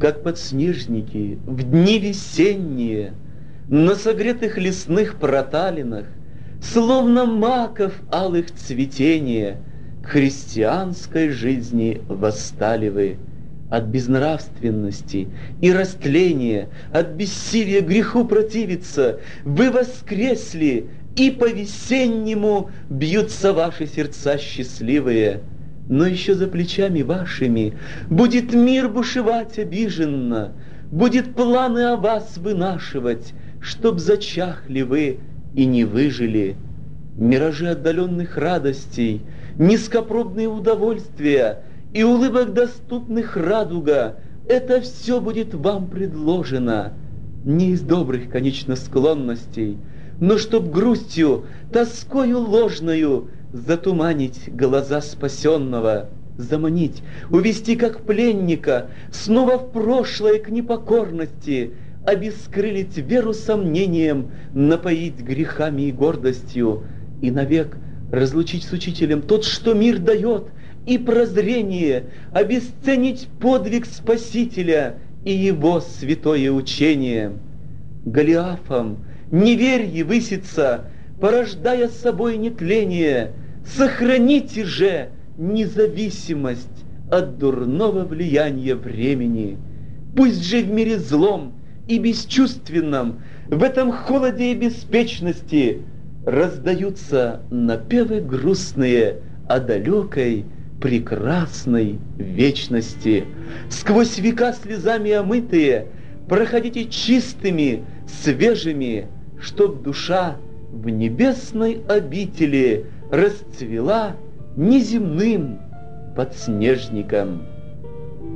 как подснежники в дни весенние, на согретых лесных проталинах, словно маков алых цветения, к христианской жизни восстали вы. От безнравственности и растления, от бессилия греху противиться, вы воскресли, и по-весеннему бьются ваши сердца счастливые. Но еще за плечами вашими будет мир бушевать обиженно, будет планы о вас вынашивать, чтоб зачахли вы и не выжили. Миражи отдаленных радостей, низкопробные удовольствия и улыбок доступных радуга — это все будет вам предложено. Не из добрых, конечно, склонностей, но чтоб грустью, тоскою ложною затуманить глаза спасенного, заманить, увести как пленника снова в прошлое к непокорности, обескрылить веру сомнением, напоить грехами и гордостью, и навек разлучить с учителем тот, что мир дает, и прозрение, обесценить подвиг Спасителя и его святое учение. Голиафом неверье высится, порождая с собой нетление. Сохраните же независимость от дурного влияния времени. Пусть же в мире злом и бесчувственном, в этом холоде и беспечности раздаются напевы грустные о далекой, прекрасной вечности. Сквозь века слезами омытые проходите чистыми, свежими, чтоб душа в небесной обители расцвела неземным подснежником.